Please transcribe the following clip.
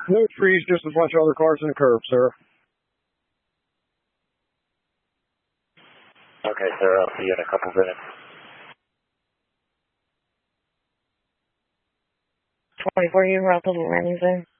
No trees, just a bunch of other cars in the curb, sir. Okay, sir. I'll see you in a couple minutes. 24, you were out the landing zone.